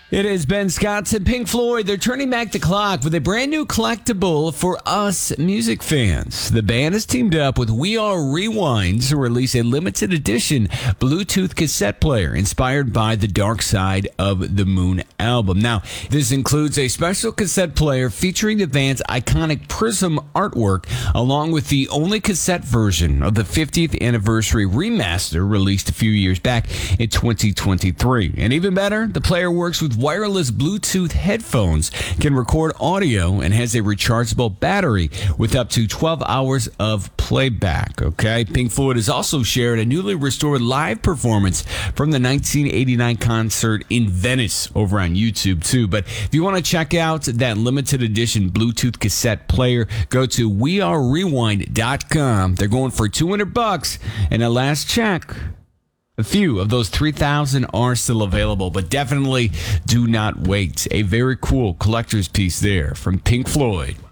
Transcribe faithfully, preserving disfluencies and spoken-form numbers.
It is Ben Scott and Pink Floyd. They're turning back the clock with a brand new collectible for us music fans. The band has teamed up with We Are Rewind to release a limited edition Bluetooth cassette player inspired by the Dark Side of the Moon album. Now, this includes a special cassette player featuring the band's iconic Prism artwork, along with the only cassette version of the fiftieth anniversary remaster released a few years back in twenty twenty-three. And even better, the player works with wireless Bluetooth headphones, can record audio, and has a rechargeable battery with up to twelve hours of playback. Okay, Pink Floyd has also shared a newly restored live performance from the nineteen eighty-nine concert in Venice over on YouTube too. But if you want to check out that limited edition Bluetooth cassette player, go to we are rewind dot com. They're going for two hundred bucks, and at last check, a few of those three thousand are still available, but definitely do not wait. A very cool collector's piece there from Pink Floyd.